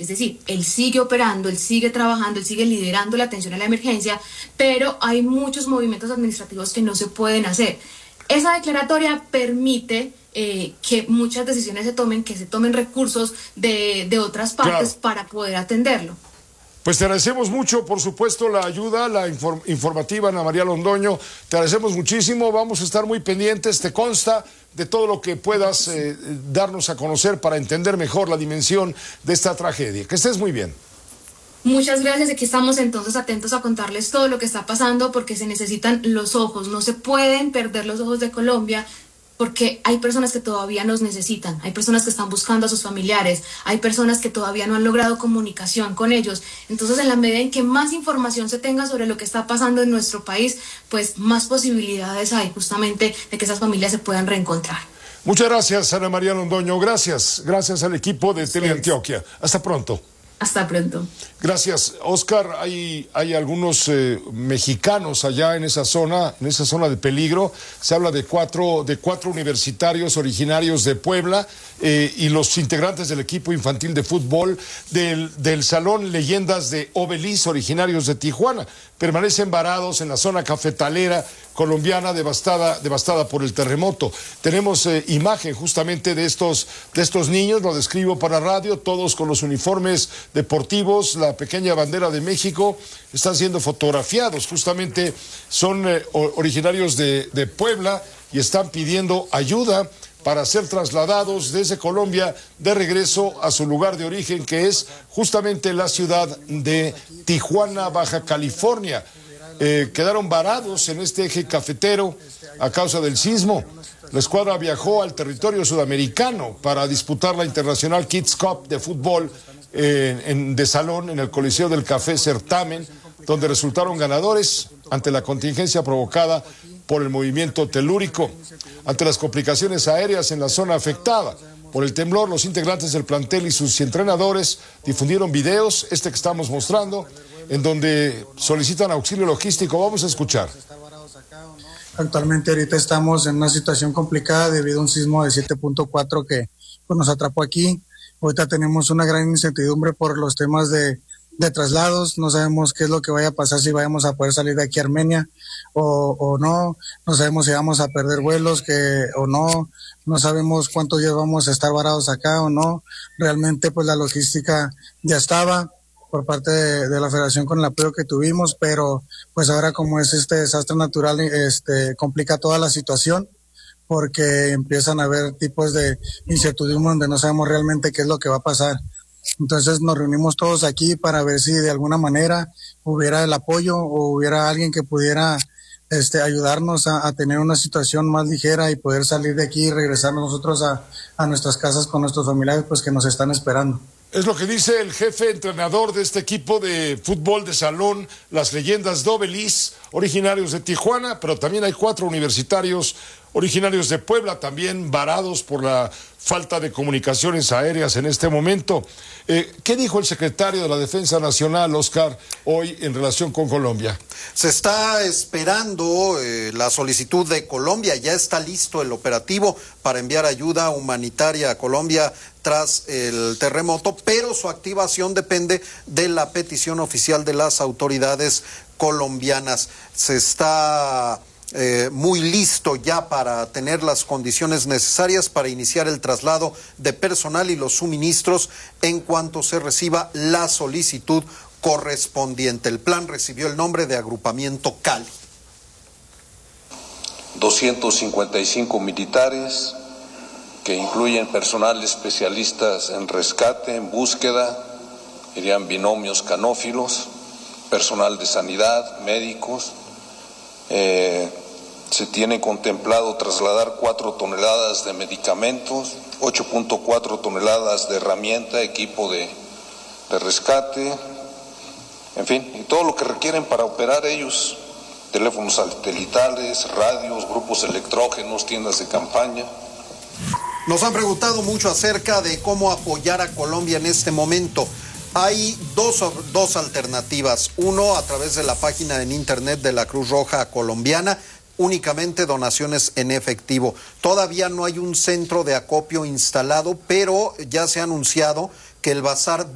Es decir, él sigue operando, él sigue trabajando, él sigue liderando la atención a la emergencia, pero hay muchos movimientos administrativos que no se pueden hacer. Esa declaratoria permite que muchas decisiones que se tomen recursos de otras partes, claro, para poder atenderlo. Pues te agradecemos mucho, por supuesto, la ayuda, la informativa, Ana María Londoño. Te agradecemos muchísimo, vamos a estar muy pendientes, te consta, de todo lo que puedas darnos a conocer para entender mejor la dimensión de esta tragedia. Que estés muy bien. Muchas gracias, aquí estamos entonces atentos a contarles todo lo que está pasando, porque se necesitan los ojos, no se pueden perder los ojos de Colombia, porque hay personas que todavía nos necesitan, hay personas que están buscando a sus familiares, hay personas que todavía no han logrado comunicación con ellos. Entonces, en la medida en que más información se tenga sobre lo que está pasando en nuestro país, pues más posibilidades hay justamente de que esas familias se puedan reencontrar. Muchas gracias, Ana María Londoño, gracias al equipo de Teleantioquia. Hasta pronto. Hasta pronto. Gracias, Oscar. Hay algunos mexicanos allá en esa zona de peligro. Se habla de cuatro universitarios originarios de Puebla y los integrantes del equipo infantil de fútbol del Salón Leyendas de Obelis, originarios de Tijuana. Permanecen varados en la zona cafetalera colombiana devastada por el terremoto. Tenemos imagen justamente de estos niños, lo describo para radio, todos con los uniformes deportivos, la pequeña bandera de México, están siendo fotografiados, justamente son originarios de Puebla y están pidiendo ayuda para ser trasladados desde Colombia de regreso a su lugar de origen, que es justamente la ciudad de Tijuana, Baja California. Quedaron varados en este eje cafetero a causa del sismo. La escuadra viajó al territorio sudamericano para disputar la Internacional Kids Cup de fútbol de salón en el Coliseo del Café Certamen, donde resultaron ganadores ante la contingencia provocada por el movimiento telúrico. Ante las complicaciones aéreas en la zona afectada por el temblor, los integrantes del plantel y sus entrenadores difundieron videos, que estamos mostrando, en donde solicitan auxilio logístico. Vamos a escuchar. Actualmente ahorita estamos en una situación complicada debido a un sismo de 7.4 que nos atrapó aquí. Ahorita tenemos una gran incertidumbre por los temas de traslados, no sabemos qué es lo que vaya a pasar, si vayamos a poder salir de aquí a Armenia o no sabemos si vamos a perder vuelos o no sabemos cuántos días vamos a estar varados acá o no. Realmente pues la logística ya estaba por parte de la federación con el apoyo que tuvimos, pero pues ahora como es este desastre natural, complica toda la situación, porque empiezan a haber tipos de incertidumbre donde no sabemos realmente qué es lo que va a pasar. Entonces nos reunimos todos aquí para ver si de alguna manera hubiera el apoyo o hubiera alguien que pudiera ayudarnos a tener una situación más ligera y poder salir de aquí y regresar nosotros a nuestras casas con nuestros familiares pues que nos están esperando. Es lo que dice el jefe entrenador de este equipo de fútbol de salón, las Leyendas de Obelis, originarios de Tijuana, pero también hay 4 universitarios originarios de Puebla, también varados por la falta de comunicaciones aéreas en este momento. ¿Qué dijo el secretario de la Defensa Nacional, Oscar, hoy en relación con Colombia? Se está esperando la solicitud de Colombia, ya está listo el operativo para enviar ayuda humanitaria a Colombia tras el terremoto, pero su activación depende de la petición oficial de las autoridades colombianas. Se está muy listo ya para tener las condiciones necesarias para iniciar el traslado de personal y los suministros en cuanto se reciba la solicitud correspondiente. El plan recibió el nombre de Agrupamiento Cali. 255 militares, que incluyen personal especialistas en rescate, en búsqueda, irían binomios canófilos, personal de sanidad, médicos. Se tiene contemplado trasladar 4 toneladas de medicamentos, 8.4 toneladas de herramienta, equipo de rescate, en fin, y todo lo que requieren para operar ellos, teléfonos satelitales, radios, grupos electrógenos, tiendas de campaña. Nos han preguntado mucho acerca de cómo apoyar a Colombia en este momento. Hay dos alternativas. Uno, a través de la página en internet de la Cruz Roja Colombiana, únicamente donaciones en efectivo. Todavía no hay un centro de acopio instalado, pero ya se ha anunciado que el bazar